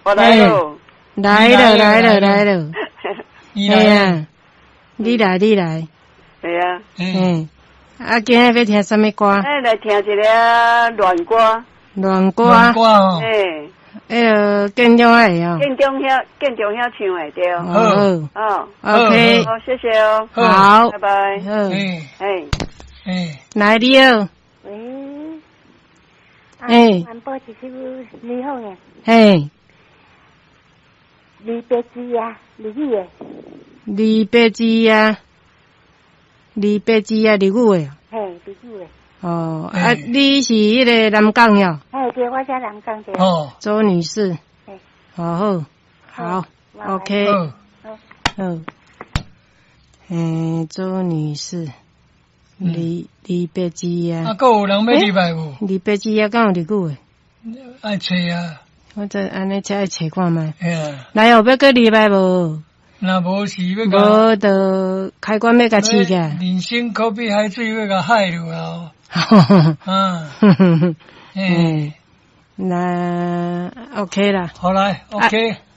我来了， 来了。哎呀，你来。 对啊。 今日要听什么歌？ 来听一个乱歌。 乱歌哦。 建中的哦。 建中遐唱的对。 好。OK。 好，谢谢哦。 好， 拜拜。 来你哦。 喂。安保一首你好呀。离别之呀，日语的。 离别之呀，日语的。 日语的。 哦，你是迄个南港哟？ 对，我家南港的。 周女士。好 ，OK。周女士，离别之呀。 还有人要礼拜无？ 离别之呀，敢有日语的？ 爱找啊。 我这安尼才爱找看觅。来哦，要搁礼拜无？ 若无是要无就开关要甲试个。 人生可比海水要甲海流啊！ 那 OK 啦。 好来 ，OK。